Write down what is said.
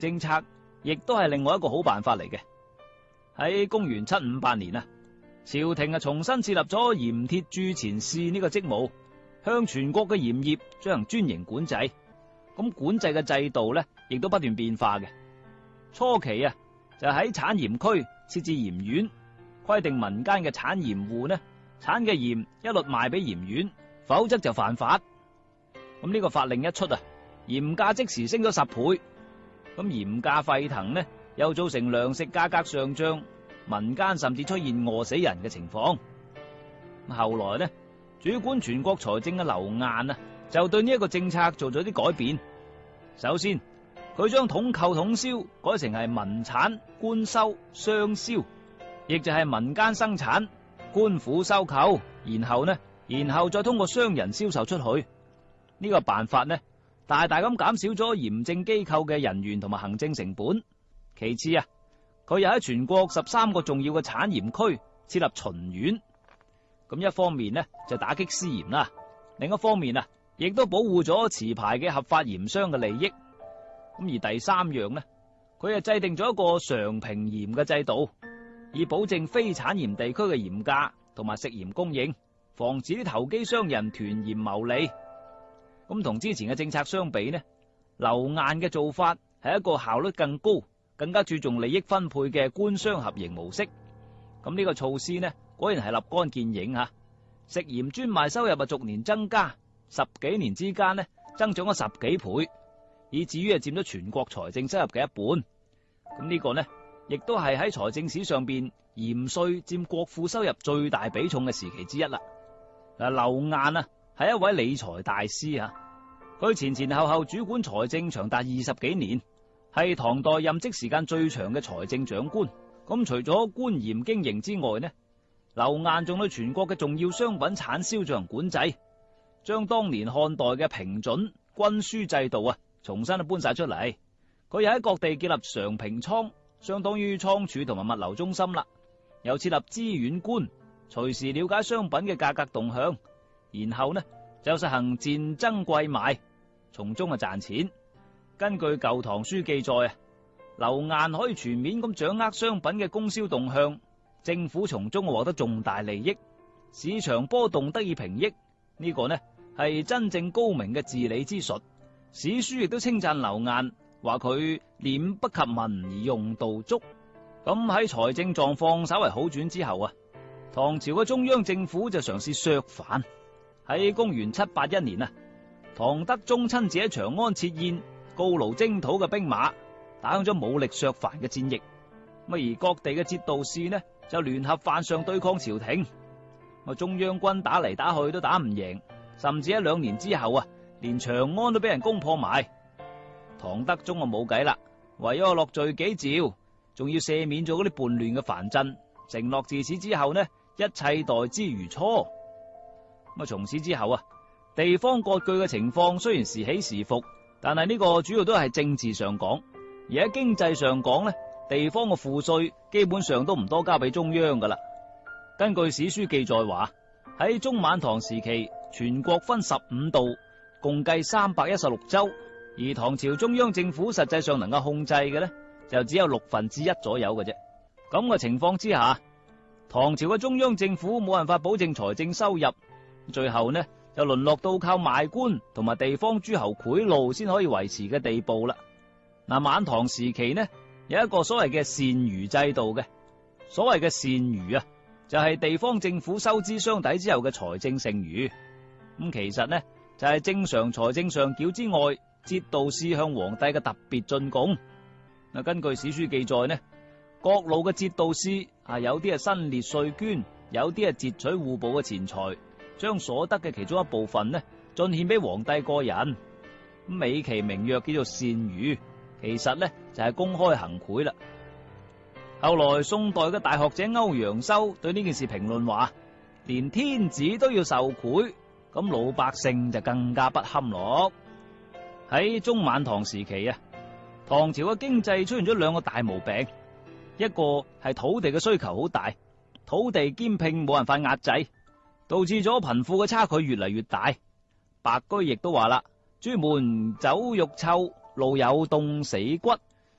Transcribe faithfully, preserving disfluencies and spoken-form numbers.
政策亦都係另外一個好辦法嚟嘅。喺公元七五八年啊，朝廷啊重新設立咗鹽鐵鑄錢使呢個職務，向全國嘅鹽業進行專營管制。咁管制嘅制度咧，亦都不斷變化嘅。初期啊，就喺產鹽區設置鹽院，規定民間嘅產鹽戶呢，產嘅鹽一律賣俾鹽院，否則就犯法。咁呢個法令一出啊，鹽價即時升咗十倍。咁鹽價沸騰呢，又造成糧食價格上漲，民間甚至出現餓死人嘅情況。後來呢，主管全國財政嘅劉晏啊，就對呢一個政策做咗啲改變。首先，佢將統購統銷改成係民產官收商銷，亦就係民間生產，官府收購，然後呢，然後再通過商人銷售出去。呢個辦法呢，大大咁減少咗鹽政機構嘅人員同埋行政成本。其次啊，佢又喺全國十三個重要嘅產鹽區設立巡院。咁一方面呢，就打擊私鹽啦，另一方面啊，亦都保護咗持牌嘅合法鹽商嘅利益。咁而第三樣呢，佢係制定咗一個常平鹽嘅制度，以保證非產鹽地區嘅鹽價同埋食鹽供應，防止啲投機商人囤鹽牟利。咁同之前嘅政策相比呢，劉晏嘅做法係一個效率更高、更加注重利益分配嘅官商合營模式。咁呢個措施呢，果然係立竿見影吓，食鹽專賣收入啊逐年增加，十幾年之間呢，增長咗十幾倍，以至於係佔咗全國財政收入嘅一半。咁呢個呢，亦都係喺財政史上邊鹽稅佔國庫收入最大比重嘅時期之一啦。嗱，劉晏啊係一位理財大師啊，佢前前後後主管財政長達二十幾年，係唐代任職時間最長嘅財政長官。咁除咗官鹽經營之外呢，劉晏仲對全國嘅重要商品產銷進行管制，將當年漢代嘅平準均輸制度啊重新搬晒出嚟。佢又喺各地建立常平倉，相當於倉儲同埋物流中心啦。又設立資遠官，隨時了解商品嘅價格動向，然後呢就實行賤增貴賣，從中啊賺錢。根據舊唐書記載啊，劉晏可以全面咁掌握商品嘅供銷動向，政府從中獲得重大利益，市場波動得以平抑。呢、這個呢係真正高明嘅治理之術。史書亦都稱讚劉晏，話佢廉不及民而用道足。咁喺財政狀況稍為好轉之後啊，唐朝嘅中央政府就嘗試削藩。喺公元七八一年啊，唐德宗親自喺長安設宴，告勞征討嘅兵馬，打響咗武力削藩嘅戰役。咁而各地嘅節度使呢就聯合犯上對抗朝廷。咁中央軍打嚟打去都打唔贏，甚至喺兩年之後啊，連長安都俾人攻破埋。唐德宗啊冇計啦，唯有落罪己詔，仲要赦免咗嗰啲叛亂嘅藩鎮，承諾自此之後呢，一切待之如初。咁啊，從此之後啊，地方割據嘅情況雖然時起時伏，但係呢個主要都係政治上講，而喺經濟上講呢，地方嘅賦稅基本上都唔多交俾中央噶啦。根據史書記載話，喺中晚唐時期，全國分十五道，共計三百一十六州，而唐朝中央政府實際上能夠控制嘅呢，就只有六分之一左右嘅啫。咁嘅情況之下，唐朝嘅中央政府冇辦法保證財政收入，最後呢就淪落到靠賣官同埋地方諸侯賄賂先可以維持嘅地步啦。嗱，晚唐時期呢有一個所謂嘅善餘制度嘅，所謂嘅善餘啊，就係地方政府收支相抵之後嘅財政剩餘。咁其實呢就係正常財政上繳之外，節度使向皇帝嘅特別進貢。嗱，根據史書記載呢，各路嘅節度使啊，有啲係新列稅捐，有啲係截取戶部嘅錢財，將所得嘅其中一部分呢進獻俾皇帝個人。咁美其名曰叫做善餘，其實呢就係公開行賄啦。後來宋代嘅大學者歐陽修對呢件事評論話，連天子都要受賄，咁老百姓就更加不堪咯。喺中晚唐時期啊，唐朝嘅經濟出現咗兩個大毛病，一個係土地嘅需求好大，土地兼併冇辦法壓制，導致咗貧富嘅差距越嚟越大。白居易都話啦，朱門酒肉臭，路有凍死骨。